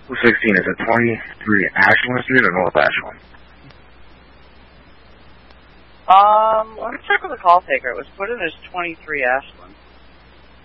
216, is it 23 Ashland Street or North Ashland? Let me check with the call taker. It was put in as 23 Ashland.